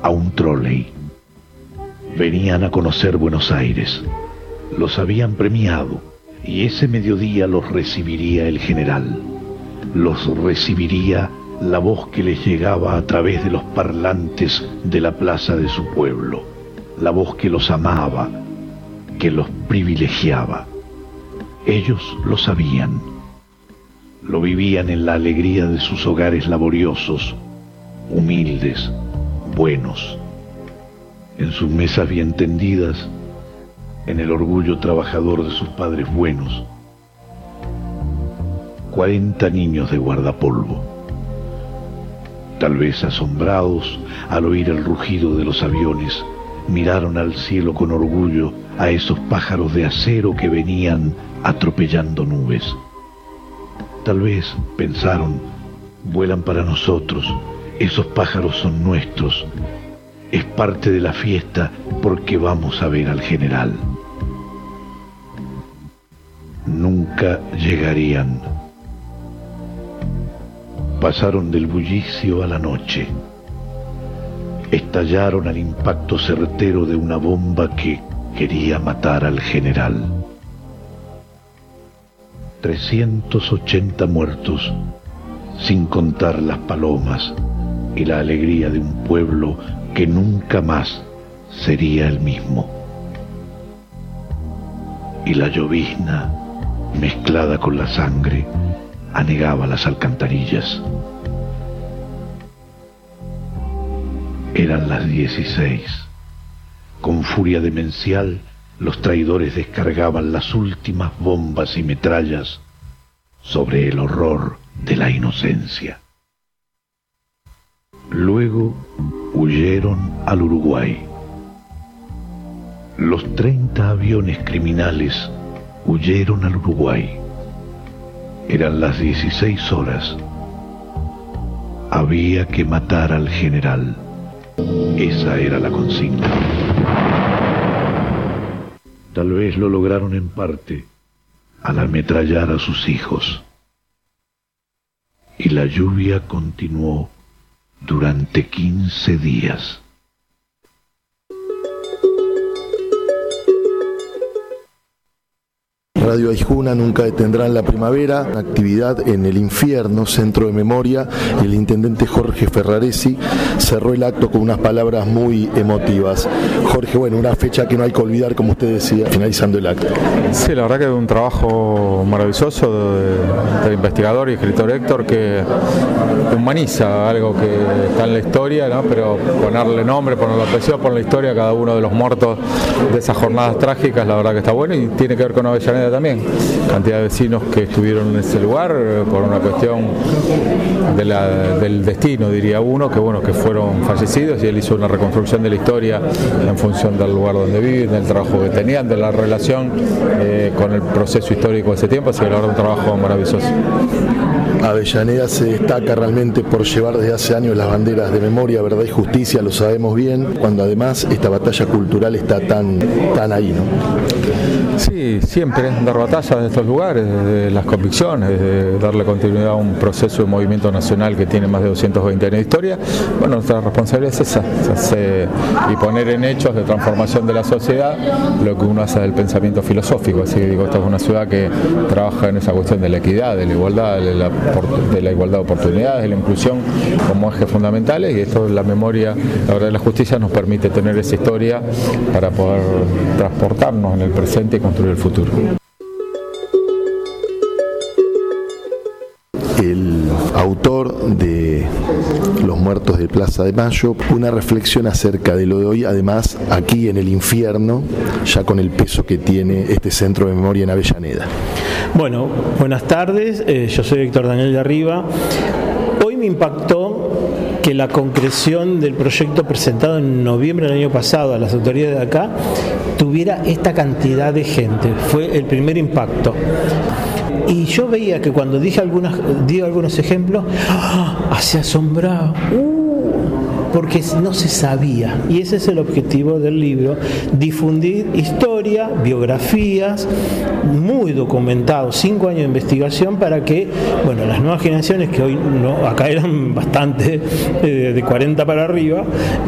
a un tróley. Venían a conocer Buenos Aires. Los habían premiado y ese mediodía los recibiría el general. Los recibiría la voz que les llegaba a través de los parlantes de la plaza de su pueblo, la voz que los amaba, que los privilegiaba. Ellos lo sabían, lo vivían en la alegría de sus hogares laboriosos, humildes, buenos, en sus mesas bien tendidas, en el orgullo trabajador de sus padres buenos. 40 niños de guardapolvo. Tal vez asombrados al oír el rugido de los aviones, miraron al cielo con orgullo a esos pájaros de acero que venían atropellando nubes. Tal vez pensaron, vuelan para nosotros, esos pájaros son nuestros, es parte de la fiesta porque vamos a ver al general. Nunca llegarían. Pasaron del bullicio a la noche. Estallaron al impacto certero de una bomba que quería matar al general. 380 muertos, sin contar las palomas y la alegría de un pueblo que nunca más sería el mismo. Y la llovizna, mezclada con la sangre, anegaba las alcantarillas. Eran las 16. Con furia demencial, los traidores descargaban las últimas bombas y metrallas sobre el horror de la inocencia. Luego huyeron al Uruguay. Los 30 aviones criminales huyeron al Uruguay. Eran las 16 horas. Había que matar al general. Esa era la consigna. Tal vez lo lograron en parte al ametrallar a sus hijos. Y la lluvia continuó durante 15 días. Radio Aijuna nunca detendrán la primavera, actividad en el Infierno, Centro de Memoria. El intendente Jorge Ferraresi cerró el acto con unas palabras muy emotivas. Jorge, bueno, una fecha que no hay que olvidar, como usted decía, finalizando el acto. Sí, la verdad que es un trabajo maravilloso del investigador y escritor Héctor, que humaniza algo que está en la historia, ¿no? Pero ponerle nombre, ponerle apellido, ponerle historia a cada uno de los muertos de esas jornadas trágicas, la verdad que está bueno, y tiene que ver con Avellaneda también. Cantidad de vecinos que estuvieron en ese lugar por una cuestión del destino, diría uno, que fueron fallecidos, y él hizo una reconstrucción de la historia en función del lugar donde viven, del trabajo que tenían, de la relación con el proceso histórico de ese tiempo. Así que la verdad, un trabajo maravilloso. Avellaneda se destaca realmente por llevar desde hace años las banderas de memoria, verdad y justicia, lo sabemos bien, cuando además esta batalla cultural está tan ahí, ¿no? Sí, siempre dar batallas de estos lugares, de las convicciones, de darle continuidad a un proceso de movimiento nacional que tiene más de 220 años de historia. Bueno, nuestra responsabilidad es esa, y poner en hechos de transformación de la sociedad lo que uno hace del pensamiento filosófico. Así que digo, esta es una ciudad que trabaja en esa cuestión de la equidad, de la igualdad, de la igualdad de oportunidades, de la inclusión como ejes fundamentales, y esto, la memoria, la verdad, de la justicia nos permite tener esa historia para poder transportarnos en el presente y construir el futuro. El autor de Los Muertos de Plaza de Mayo, una reflexión acerca de lo de hoy, además aquí en el infierno, ya con el peso que tiene este centro de memoria en Avellaneda. Bueno, buenas tardes, yo soy Héctor Daniel de Arriba. Hoy me impactó que la concreción del proyecto presentado en noviembre del año pasado a las autoridades de acá tuviera esta cantidad de gente. Fue el primer impacto. Y yo veía que cuando di algunos ejemplos, se asombraba, porque no se sabía. Y ese es el objetivo del libro: difundir historia, biografías, muy documentados, 5 años de investigación, para que, bueno, las nuevas generaciones, que hoy no, acá eran bastante de 40 para arriba,